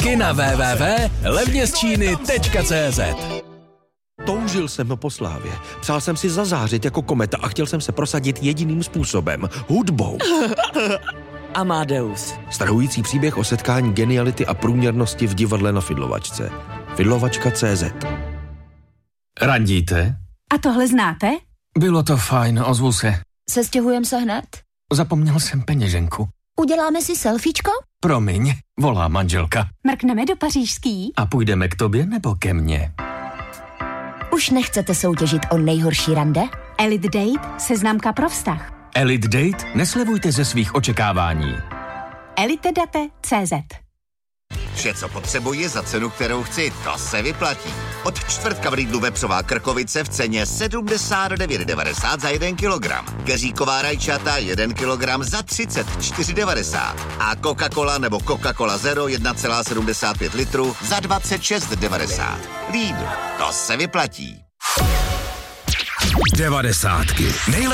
Kina www.levnězčíny.cz. Toužil jsem po slávě. Přál jsem si zazářit jako kometa a chtěl jsem se prosadit jediným způsobem. Hudbou. Amadeus. Strhující příběh o setkání geniality a průměrnosti v divadle na Fidlovačce. Fidlovačka.cz. Randíte? A tohle znáte? Bylo to fajn, ozvu se. Sestěhujeme se hned? Zapomněl jsem peněženku. Uděláme si selfiečko? Promiň, volá manželka. Mrkneme do pařížský? A půjdeme k tobě nebo ke mně? Už nechcete soutěžit o nejhorší rande? Elite Date, seznamka pro vztah. Elite Date? Neslevujte ze svých očekávání. elitedate.cz. Vše, co potřebuji za cenu, kterou chci, to se vyplatí. Od čtvrtka v Lidlu vepřová krkovice v ceně 79,90 za 1 kilogram. Keříková rajčata 1 kilogram za 34,90. A Coca-Cola nebo Coca-Cola Zero 1,75 litru za 26,90. Lidl, to se vyplatí. 90.